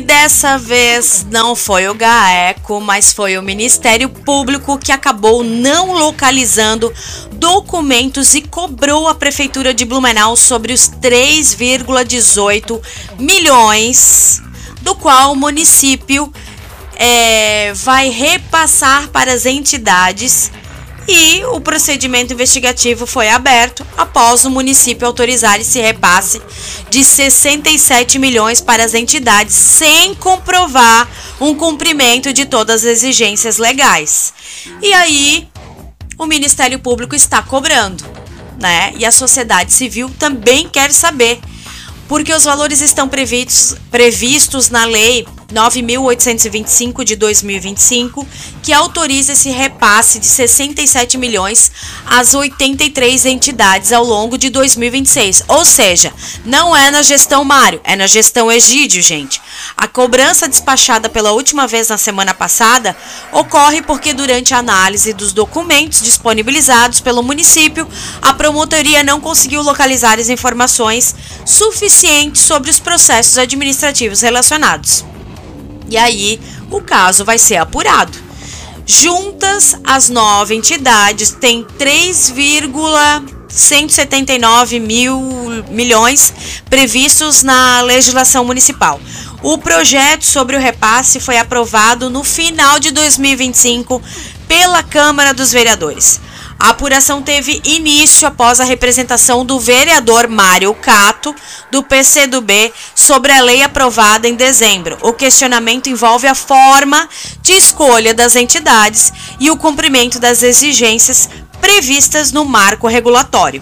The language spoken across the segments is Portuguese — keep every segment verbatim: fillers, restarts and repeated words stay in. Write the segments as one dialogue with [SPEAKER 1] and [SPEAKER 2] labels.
[SPEAKER 1] dessa vez não foi o GAECO, mas foi o Ministério Público que acabou não localizando documentos e cobrou a Prefeitura de Blumenau sobre os três vírgula dezoito milhões, do qual o município é, vai repassar para as entidades. E o procedimento investigativo foi aberto após o município autorizar esse repasse de sessenta e sete milhões para as entidades, sem comprovar um cumprimento de todas as exigências legais. E aí, o Ministério Público está cobrando, né? E a sociedade civil também quer saber, porque os valores estão previstos, previstos na Lei nove mil oitocentos e vinte e cinco de dois mil e vinte e cinco, que autoriza esse repasse de sessenta e sete milhões às oitenta e três entidades ao longo de dois mil e vinte e seis. Ou seja, não é na gestão Mário, é na gestão Egídio, gente. A cobrança despachada pela última vez na semana passada ocorre porque durante a análise dos documentos disponibilizados pelo município, a promotoria não conseguiu localizar as informações suficientes sobre os processos administrativos relacionados. E aí, o caso vai ser apurado. Juntas, as nove entidades têm três vírgula cento e setenta e nove mil milhões previstos na legislação municipal. O projeto sobre o repasse foi aprovado no final de dois mil e vinte e cinco pela Câmara dos Vereadores. A apuração teve início após a representação do vereador Mário Cato, do P C do B, sobre a lei aprovada em dezembro. O questionamento envolve a forma de escolha das entidades e o cumprimento das exigências previstas no marco regulatório.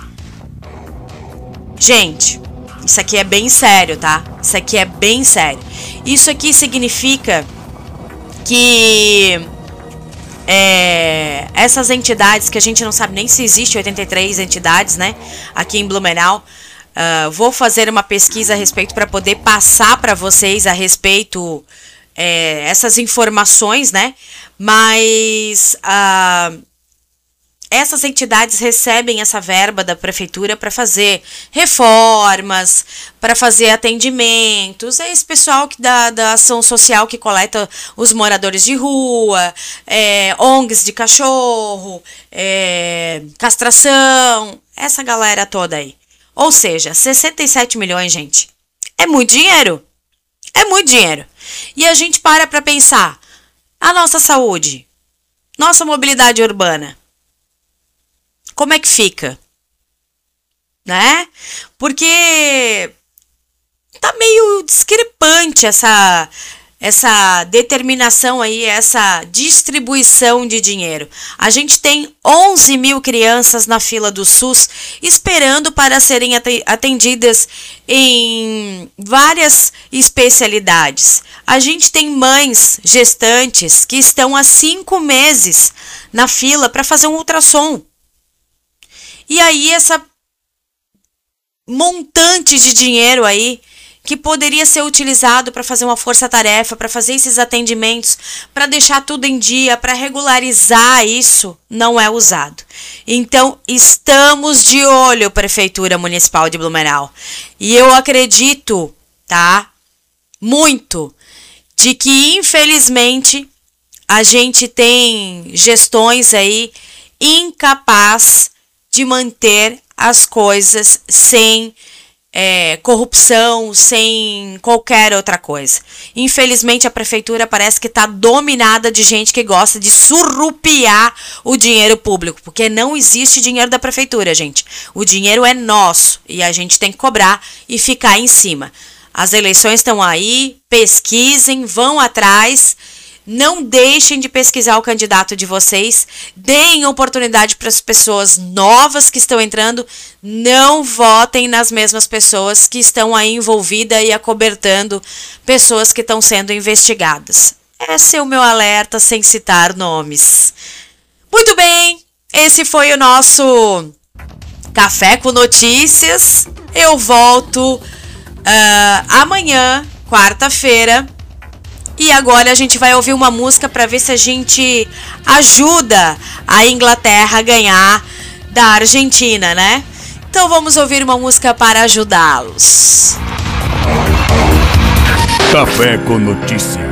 [SPEAKER 1] Gente, isso aqui é bem sério, tá? Isso aqui é bem sério. Isso aqui significa que É, essas entidades, que a gente não sabe nem se existe oitenta e três entidades, né, aqui em Blumenau, uh, vou fazer uma pesquisa a respeito para poder passar para vocês a respeito é, essas informações, né, mas uh, essas entidades recebem essa verba da prefeitura para fazer reformas, para fazer atendimentos. É esse pessoal que dá da ação social que coleta os moradores de rua, é, O N Gs de cachorro, é, castração, essa galera toda aí. Ou seja, sessenta e sete milhões, gente, é muito dinheiro. É muito dinheiro. E a gente para para pensar, a nossa saúde, nossa mobilidade urbana, como é que fica? Né? Porque tá meio discrepante essa, essa determinação aí, essa distribuição de dinheiro. A gente tem onze mil crianças na fila do SUS esperando para serem atendidas em várias especialidades. A gente tem mães gestantes que estão há cinco meses na fila para fazer um ultrassom. E aí essa montante de dinheiro aí que poderia ser utilizado para fazer uma força-tarefa, para fazer esses atendimentos, para deixar tudo em dia, para regularizar isso, não é usado. Então, estamos de olho, Prefeitura Municipal de Blumenau. E eu acredito, tá, muito, de que infelizmente a gente tem gestões aí incapazes de manter as coisas sem é, corrupção, sem qualquer outra coisa. Infelizmente, a prefeitura parece que está dominada de gente que gosta de surrupiar o dinheiro público, porque não existe dinheiro da prefeitura, gente. O dinheiro é nosso e a gente tem que cobrar e ficar em cima. As eleições estão aí, pesquisem, vão atrás. Não deixem de pesquisar o candidato de vocês, deem oportunidade para as pessoas novas que estão entrando, não votem nas mesmas pessoas que estão aí envolvidas e acobertando pessoas que estão sendo investigadas. Esse é o meu alerta sem citar nomes. Muito bem, esse foi o nosso Café com Notícias. Eu volto uh, amanhã, quarta-feira. E agora a gente vai ouvir uma música para ver se a gente ajuda a Inglaterra a ganhar da Argentina, né? Então vamos ouvir uma música para ajudá-los.
[SPEAKER 2] Café com Notícia.